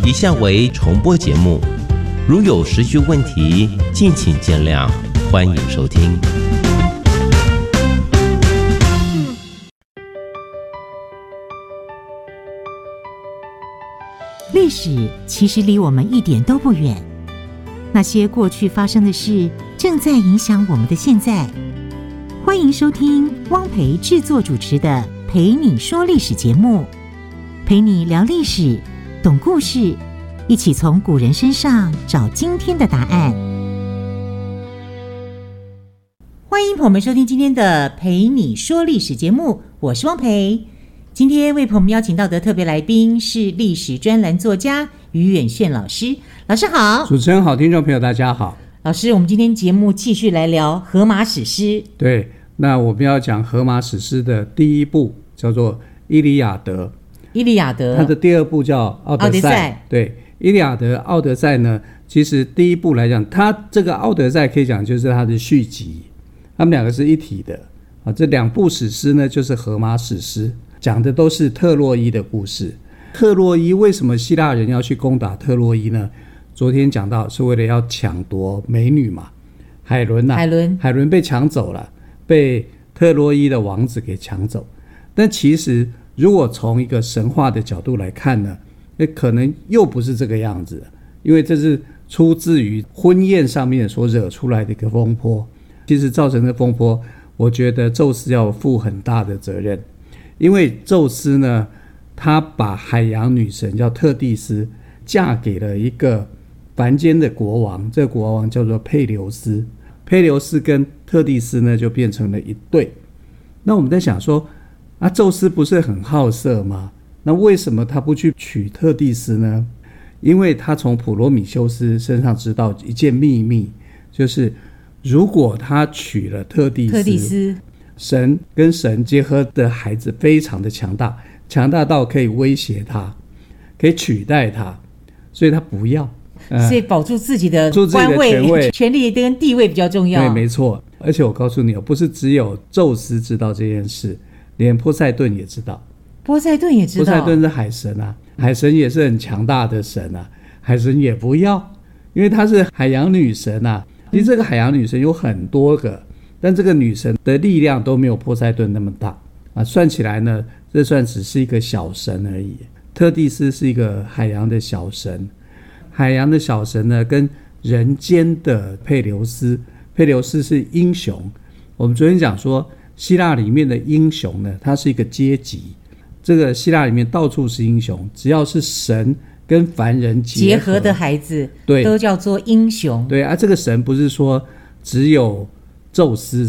题下为重播节目，如有时序问题，敬请见谅，欢迎收听。 历史其实离我们一点都不远，那些过去发生的事正在影响我们的现在。欢迎收听汪培制作主持的《陪你说历史》节目，陪你聊历史，懂故事，一起从古人身上找今天的答案。欢迎朋友们收听今天的《陪你说历史》节目，我是汪培。今天为朋友们邀请到的特别来宾是历史专栏作家于远炫老师。老师好。 主持人好，听众朋友大家好。 老师，我们今天节目继续来聊荷马史诗。对， 那我们要讲荷马史诗的第一部叫做《伊利亚德》。 伊利亚德， 它的第二部叫《奥德赛》。对，《伊利亚德》《奥德赛》呢，其实第一部来讲，它这个《奥德赛》可以讲就是它的续集，它们两个是一体的啊。这两部史诗呢，就是荷马史诗，讲的都是特洛伊的故事。特洛伊为什么希腊人要去攻打特洛伊呢？昨天讲到是为了要抢夺美女嘛，海伦被抢走了，被特洛伊的王子给抢走。但其实如果从一个神话的角度来看呢，可能又不是这个样子，因为这是出自于婚宴上面所惹出来的一个风波。其实造成的风波，我觉得宙斯要负很大的责任，因为宙斯呢，他把海洋女神叫特蒂斯嫁给了一个凡间的国王，这个国王叫做佩琉斯。佩琉斯跟特蒂斯呢就变成了一对。那我们在想说啊，宙斯不是很好色吗？那为什么他不去娶特蒂斯呢？因为他从普罗米修斯身上知道一件秘密，就是如果他娶了特蒂斯，神跟神结合的孩子非常的强大，强大到可以威胁他，可以取代他，所以他不要。 所以保住自己的官位、权力跟地位比较重要。 对，没错。而且我告诉你，不是只有宙斯知道这件事，连波塞顿也知道。波塞顿是海神啊，海神也是很强大的神啊，海神也不要，因为他是海洋女神啊。其实这个海洋女神有很多个，但这个女神的力量都没有波塞顿那么大啊。算起来呢，这算只是一个小神而已。特蒂斯是一个海洋的小神。海洋的小神呢，跟人间的佩琉斯是英雄。我们昨天讲说，希腊里面的英雄呢，它是一个阶级。这个希腊里面到处是英雄，只要是神跟凡人结合的孩子， 对， 都叫做英雄。 对啊，这个神不是说只有宙斯